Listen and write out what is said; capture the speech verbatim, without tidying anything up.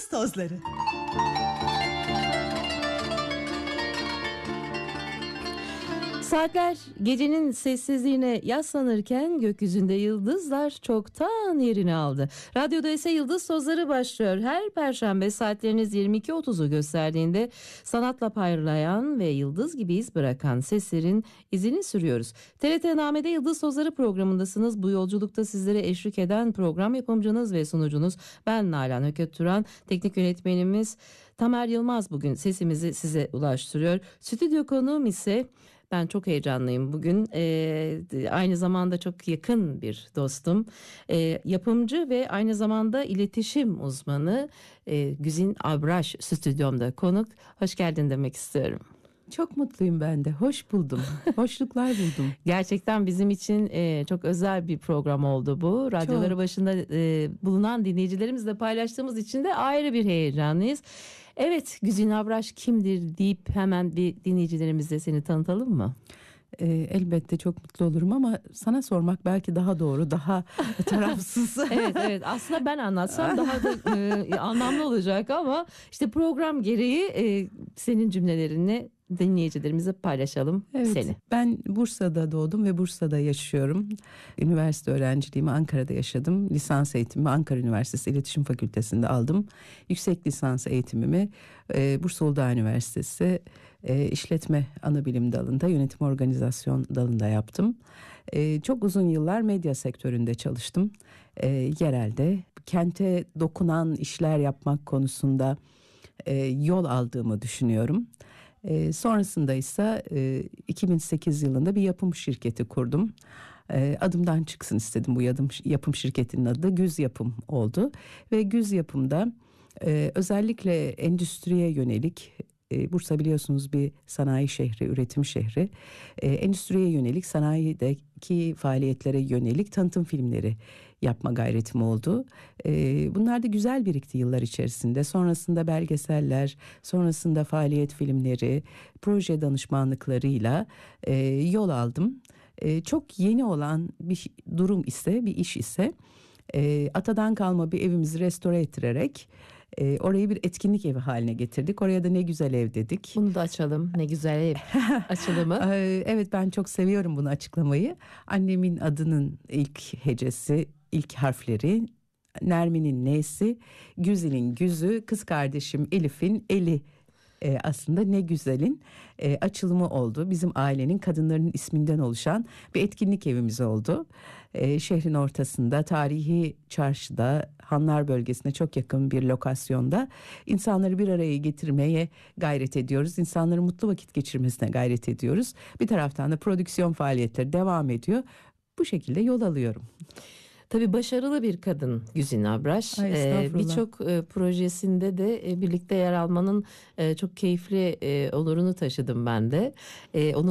Yıldız Tozları. Saatler gecenin sessizliğine yaslanırken gökyüzünde yıldızlar çoktan yerini aldı. Radyoda ise Yıldız Tozları başlıyor. Her perşembe saatleriniz yirmi iki otuzu gösterdiğinde sanatla parlayan ve yıldız gibi iz bırakan seslerin izini sürüyoruz. T R T Name'de Yıldız Tozları programındasınız. Bu yolculukta sizlere eşlik eden program yapımcınız ve sunucunuz ben Nalan Hököt Turan. Teknik yönetmenimiz Tamer Yılmaz bugün sesimizi size ulaştırıyor. Stüdyo konuğum ise ben çok heyecanlıyım bugün. Ee, aynı zamanda çok yakın bir dostum. Ee, yapımcı ve aynı zamanda iletişim uzmanı e, Güzin Abraş stüdyomda konuk. Hoş geldin demek istiyorum. Çok mutluyum ben de. Hoş buldum. Hoşluklar buldum. Gerçekten bizim için e, çok özel bir program oldu bu. Radyoları çok. başında e, bulunan dinleyicilerimizle paylaştığımız için de ayrı bir heyecanlıyız. Evet, Güzin Abraş kimdir deyip hemen bir dinleyicilerimizle seni tanıtalım mı? Ee, elbette çok mutlu olurum ama sana sormak belki daha doğru, daha tarafsız. evet evet aslında ben anlatsam daha da e, anlamlı olacak ama işte program gereği e, senin cümlelerini dinleyicilerimize paylaşalım evet, seni. Ben Bursa'da doğdum ve Bursa'da yaşıyorum. Üniversite öğrenciliğimi Ankara'da yaşadım. Lisans eğitimimi Ankara Üniversitesi İletişim Fakültesi'nde aldım. Yüksek lisans eğitimimi e, Bursa Uludağ Üniversitesi e, İşletme Anabilim dalında, Yönetim Organizasyon dalında yaptım. E, çok uzun yıllar medya sektöründe çalıştım. E, yerelde kente dokunan işler yapmak konusunda e, yol aldığımı düşünüyorum. E, sonrasında ise e, iki bin sekiz yılında bir yapım şirketi kurdum. E, adımdan çıksın istedim, bu yadım, yapım şirketinin adı da Güz Yapım oldu. Ve Güz Yapım'da e, özellikle endüstriye yönelik, e, Bursa biliyorsunuz bir sanayi şehri, üretim şehri. E, endüstriye yönelik, sanayideki faaliyetlere yönelik tanıtım filmleri yapma gayretim oldu. Ee, bunlar da güzel birikti yıllar içerisinde. Sonrasında belgeseller, sonrasında faaliyet filmleri, proje danışmanlıklarıyla e, yol aldım. E, çok yeni olan bir durum ise, bir iş ise e, atadan kalma bir evimizi restore ettirerek e, orayı bir etkinlik evi haline getirdik. Oraya da Ne Güzel Ev dedik. Bunu da açalım. Ne Güzel Ev açılımı. Evet, ben çok seviyorum bunu açıklamayı. Annemin adının ilk hecesi, İlk harfleri, Nermin'in N'si, Güzel'in Güzü, kız kardeşim Elif'in Eli e, aslında Ne Güzel'in e, açılımı oldu. Bizim ailenin kadınların isminden oluşan bir etkinlik evimiz oldu. E, şehrin ortasında, tarihi çarşıda, Hanlar bölgesine çok yakın bir lokasyonda insanları bir araya getirmeye gayret ediyoruz. İnsanların mutlu vakit geçirmesine gayret ediyoruz. Bir taraftan da prodüksiyon faaliyetleri devam ediyor. Bu şekilde yol alıyorum. Tabii başarılı bir kadın Güzin Abraş. Ee, Birçok e, projesinde de e, birlikte yer almanın e, çok keyifli e, olurunu taşıdım ben de. E, onu